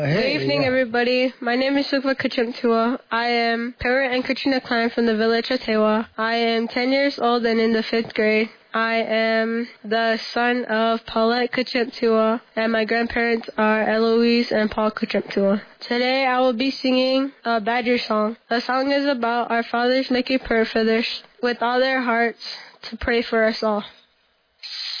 Good evening, everybody. My name is Sukva Kachimtua. I am Parrot and Katrina Klein from the village of Tewa. I am 10 years old and in the 5th grade. I am the son of Paulette Kachimtua, and my grandparents are Eloise and Paul Kachimtua. Today I will be singing a Badger song. The song is about our fathers making prayer for with all their hearts to pray for us all.